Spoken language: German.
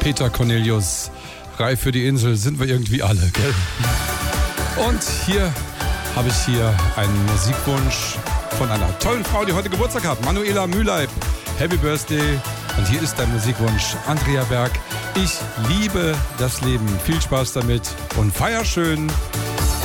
Peter Cornelius, reif für die Insel sind wir irgendwie alle, gell? Und hier habe ich einen Musikwunsch von einer tollen Frau, die heute Geburtstag hat, Manuela Mühleib. Happy Birthday. Und hier ist dein Musikwunsch, Andrea Berg. Ich liebe das Leben. Viel Spaß damit und feier schön.